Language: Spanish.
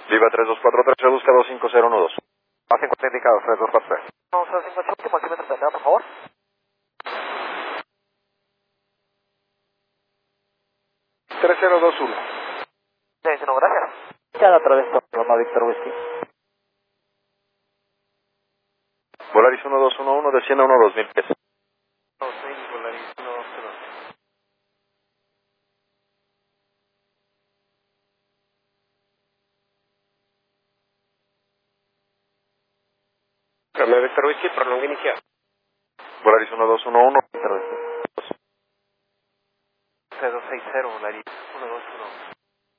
Viva 3243, reduzca 25012. A 50 indicados, 3243. Vamos a 58, último altímetro tendrá, por favor. 3021. No, gracias. Cada otra vez Roma Víctor Whisky. Volaris 1211, descienda 12000 pies. 2000, Volaris 120. Roma Víctor Whisky, prolonga inicial. Volaris 1211, Víctor Whisky. 3260, Volaris 121.